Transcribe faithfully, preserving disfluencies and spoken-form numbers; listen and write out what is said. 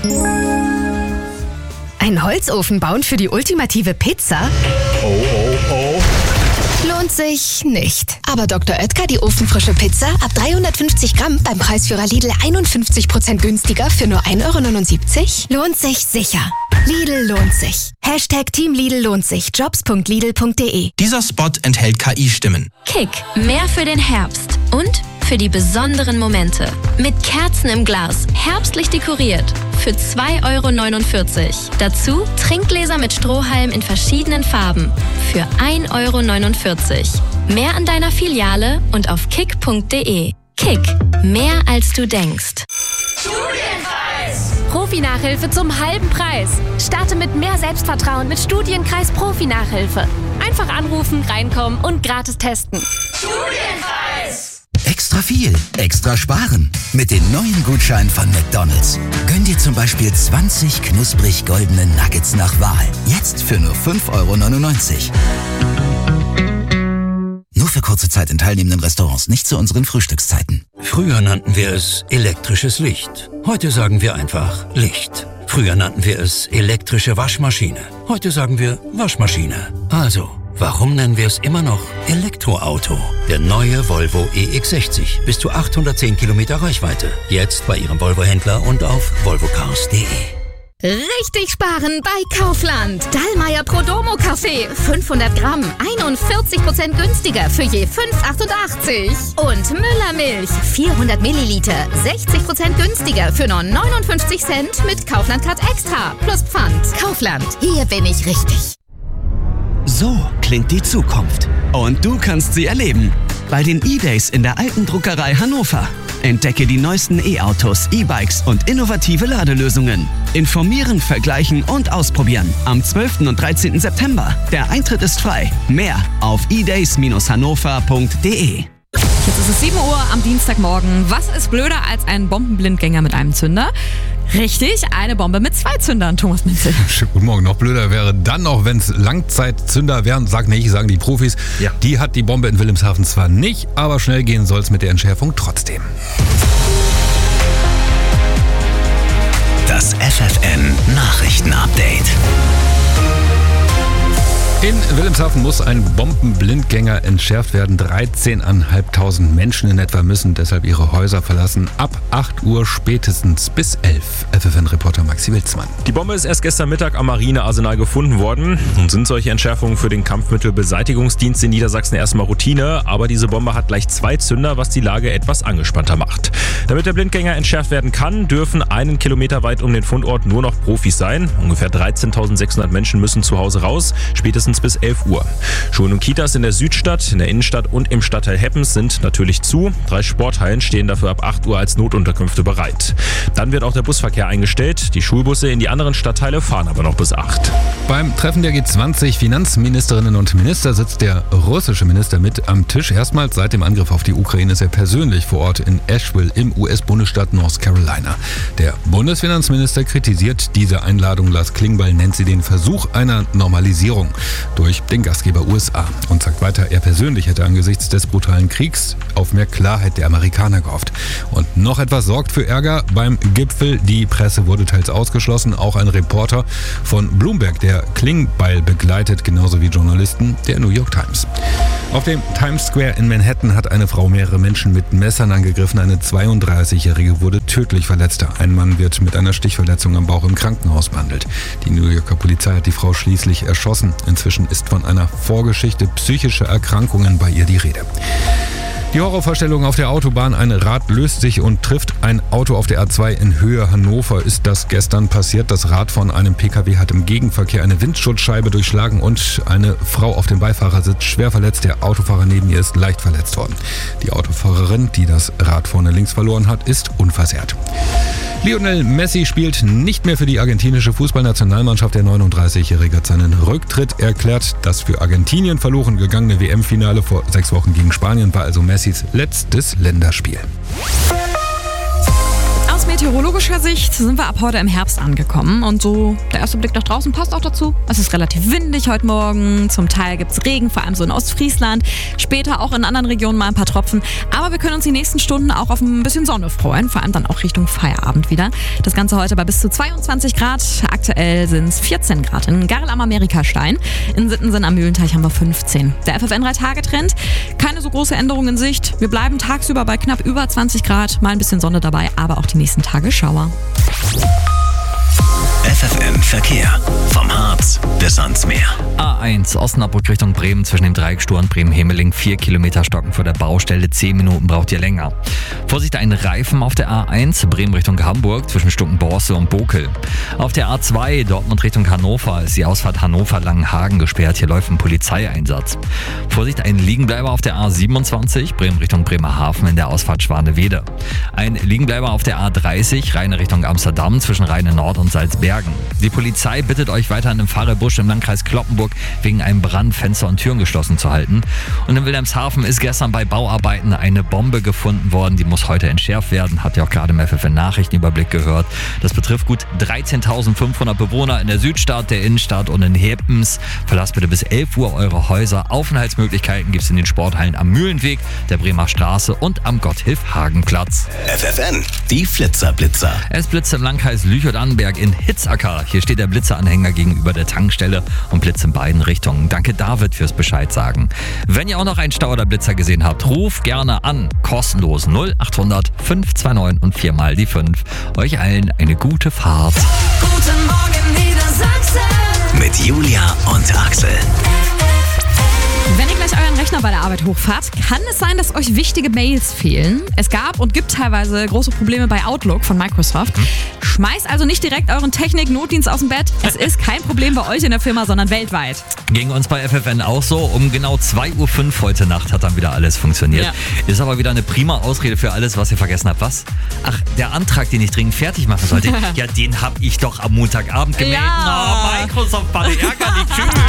Einen Holzofen bauen für die ultimative Pizza? Oh, oh, oh. Lohnt sich nicht. Aber Doktor Oetker, die ofenfrische Pizza, ab dreihundertfünfzig Gramm beim Preisführer Lidl einundfünfzig Prozent günstiger für nur ein Euro neunundsiebzig? Lohnt sich sicher. Lidl lohnt sich. Hashtag Team Lidl lohnt sich. jobs punkt lidl punkt de. Dieser Spot enthält K I-Stimmen. Kick, mehr für den Herbst und für die besonderen Momente. Mit Kerzen im Glas, herbstlich dekoriert. Für zwei Euro neunundvierzig. Dazu Trinkgläser mit Strohhalm in verschiedenen Farben. Für ein Euro neunundvierzig. Mehr an deiner Filiale und auf kick punkt de. Kick, mehr als du denkst. Studienkreis! Profi-Nachhilfe zum halben Preis. Starte mit mehr Selbstvertrauen mit Studienkreis Profi-Nachhilfe. Einfach anrufen, reinkommen und gratis testen. Studienkreis! Extra viel, extra sparen. Mit den neuen Gutscheinen von McDonald's. Gönn dir zum Beispiel zwanzig knusprig goldene Nuggets nach Wahl. Jetzt für nur fünf Euro neunundneunzig. Nur für kurze Zeit in teilnehmenden Restaurants, nicht zu unseren Frühstückszeiten. Früher nannten wir es elektrisches Licht. Heute sagen wir einfach Licht. Früher nannten wir es elektrische Waschmaschine. Heute sagen wir Waschmaschine. Also, warum nennen wir es immer noch Elektroauto? Der neue Volvo E X sechzig. Bis zu achthundertzehn Kilometer Reichweite. Jetzt bei Ihrem Volvo-Händler und auf volvo cars punkt de. Richtig sparen bei Kaufland. Dallmayr Prodomo Kaffee. fünfhundert Gramm. einundvierzig Prozent günstiger für je fünf Euro achtundachtzig. Und Müller Milch. vierhundert Milliliter. sechzig Prozent günstiger für nur neunundfünfzig Cent mit Kaufland Card Extra. Plus Pfand. Kaufland. Hier bin ich richtig. So klingt die Zukunft. Und du kannst sie erleben. Bei den E-Days in der Alten Druckerei Hannover. Entdecke die neuesten E-Autos, E-Bikes und innovative Ladelösungen. Informieren, vergleichen und ausprobieren. Am zwölften und dreizehnten September. Der Eintritt ist frei. Mehr auf e days dash hannover punkt de. Jetzt ist es sieben Uhr am Dienstagmorgen. Was ist blöder als ein Bombenblindgänger mit einem Zünder? Richtig, eine Bombe mit zwei Zündern, Thomas Minzel. Guten Morgen. Noch blöder wäre dann noch, wenn es Langzeitzünder wären. Sag nicht, sagen die Profis. Ja. Die hat die Bombe in Wilhelmshaven zwar nicht, aber schnell gehen soll es mit der Entschärfung trotzdem. Das F F N Nachrichten-Update. In Wilhelmshaven muss ein Bombenblindgänger entschärft werden. dreizehntausendfünfhundert Menschen in etwa müssen deshalb ihre Häuser verlassen. Ab acht Uhr spätestens bis elf. F F N-Reporter Maxi Wilzmann. Die Bombe ist erst gestern Mittag am Marinearsenal gefunden worden. Nun sind solche Entschärfungen für den Kampfmittelbeseitigungsdienst in Niedersachsen erstmal Routine. Aber diese Bombe hat gleich zwei Zünder, was die Lage etwas angespannter macht. Damit der Blindgänger entschärft werden kann, dürfen einen Kilometer weit um den Fundort nur noch Profis sein. Ungefähr dreizehntausendsechshundert Menschen müssen zu Hause raus. Spätestens bis elf Uhr. Schulen und Kitas in der Südstadt, in der Innenstadt und im Stadtteil Heppens sind natürlich zu. Drei Sporthallen stehen dafür ab acht Uhr als Notunterkünfte bereit. Dann wird auch der Busverkehr eingestellt. Die Schulbusse in die anderen Stadtteile fahren aber noch bis acht. Beim Treffen der G zwanzig Finanzministerinnen und Minister sitzt der russische Minister mit am Tisch. Erstmals seit dem Angriff auf die Ukraine ist er persönlich vor Ort in Asheville im U S-Bundesstaat North Carolina. Der Bundesfinanzminister kritisiert diese Einladung. Lars Klingbeil nennt sie den Versuch einer Normalisierung durch den Gastgeber U S A und sagt weiter, er persönlich hätte angesichts des brutalen Kriegs auf mehr Klarheit der Amerikaner gehofft. Und noch etwas sorgt für Ärger beim Gipfel. Die Presse wurde teils ausgeschlossen. Auch ein Reporter von Bloomberg, der Klingbeil begleitet, genauso wie Journalisten der New York Times. Auf dem Times Square in Manhattan hat eine Frau mehrere Menschen mit Messern angegriffen. Eine zweiunddreißigjährige wurde tödlich verletzt. Ein Mann wird mit einer Stichverletzung am Bauch im Krankenhaus behandelt. Die New Yorker Polizei hat die Frau schließlich erschossen. Inzwischen ist von einer Vorgeschichte psychischer Erkrankungen bei ihr die Rede. Die Horrorvorstellung auf der Autobahn. Ein Rad löst sich und trifft ein Auto auf der A zwei in Höhe Hannover. Ist das gestern passiert. Das Rad von einem Pkw hat im Gegenverkehr eine Windschutzscheibe durchschlagen und eine Frau auf dem Beifahrersitz schwer verletzt. Der Autofahrer neben ihr ist leicht verletzt worden. Die Autofahrerin, die das Rad vorne links verloren hat, ist unversehrt. Lionel Messi spielt nicht mehr für die argentinische Fußballnationalmannschaft. Der neununddreißigjährige hat seinen Rücktritt erklärt. Das für Argentinien verloren gegangene W M-Finale vor sechs Wochen gegen Spanien war also Messis letztes Länderspiel. Aus meteorologischer Sicht sind wir ab heute im Herbst angekommen. Und so der erste Blick nach draußen passt auch dazu. Es ist relativ windig heute Morgen. Zum Teil gibt es Regen, vor allem so in Ostfriesland. Später auch in anderen Regionen mal ein paar Tropfen. Aber wir können uns die nächsten Stunden auch auf ein bisschen Sonne freuen. Vor allem dann auch Richtung Feierabend wieder. Das Ganze heute bei bis zu zweiundzwanzig Grad. Aktuell sind es vierzehn Grad in Garl am Amerikastein. In Sittensen am Mühlenteich haben wir fünfzehn. Der F F N drei Tage Trend. Keine so große Änderung in Sicht. Wir bleiben tagsüber bei knapp über zwanzig Grad. Mal ein bisschen Sonne dabei, aber auch die nächsten Tage Schauer. F F M Verkehr. Vom Harz bis ans Meer. A eins Osnabrück Richtung Bremen zwischen dem Dreieckstor und Bremen-Hemeling. Vier Kilometer stocken vor der Baustelle. Zehn Minuten braucht ihr länger. Vorsicht, ein Reifen auf der A eins. Bremen Richtung Hamburg zwischen Stuckenborste und Bokel. Auf der A zwei Dortmund Richtung Hannover ist die Ausfahrt Hannover-Langenhagen gesperrt. Hier läuft ein Polizeieinsatz. Vorsicht, ein Liegenbleiber auf der A siebenundzwanzig. Bremen Richtung Bremerhaven in der Ausfahrt Schwanewede. Ein Liegenbleiber auf der A dreißig. Rheine Richtung Amsterdam zwischen Rheine Nord und Salzbergen. Die Polizei bittet euch weiterhin im Fahrerbusch im Landkreis Cloppenburg wegen einem Brand Fenster und Türen geschlossen zu halten. Und in Wilhelmshaven ist gestern bei Bauarbeiten eine Bombe gefunden worden. Die muss heute entschärft werden. Habt ihr auch gerade im F F N-Nachrichtenüberblick gehört. Das betrifft gut dreizehntausendfünfhundert Bewohner in der Südstadt, der Innenstadt und in Hepens. Verlasst bitte bis elf Uhr eure Häuser. Aufenthaltsmöglichkeiten gibt es in den Sporthallen am Mühlenweg, der Bremer Straße und am Gotthilf-Hagen-Platz. F F N, die Flitzer-Blitzer. Es blitzt im Landkreis Lüchow-Dannenberg in Hitzacker. Hier steht der Blitzeranhänger gegenüber der Tankstelle und blitzt in beiden Richtungen. Danke David fürs Bescheid sagen. Wenn ihr auch noch einen Stau oder Blitzer gesehen habt, ruft gerne an. Kostenlos null acht hundert fünf zwei neun und viermal die fünf. Euch allen eine gute Fahrt. Guten Morgen Niedersachsen. Mit Julia und Axel. Wenn ihr gleich euren Rechner bei der Arbeit hochfahrt, kann es sein, dass euch wichtige Mails fehlen. Es gab und gibt teilweise große Probleme bei Outlook von Microsoft. Schmeißt also nicht direkt euren Technik-Notdienst aus dem Bett. Es ist kein Problem bei euch in der Firma, sondern weltweit. Ging uns bei F F N auch so. Um genau zwei Uhr fünf heute Nacht hat dann wieder alles funktioniert. Ja. Ist aber wieder eine prima Ausrede für alles, was ihr vergessen habt. Was? Ach, der Antrag, den ich dringend fertig machen sollte. Ja, den hab ich doch am Montagabend gemeldet. Ja. Oh, Microsoft war ärgerlich. Tschüss.